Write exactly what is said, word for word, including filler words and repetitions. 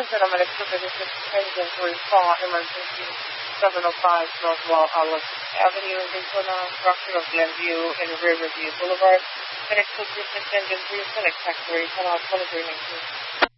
and Electric Assistance Engine to respond emergency seven oh five North Wall Olive Avenue in Daytona, structure of Glenview and Riverview Boulevard. Electric Assistance Engine to select factory, come out,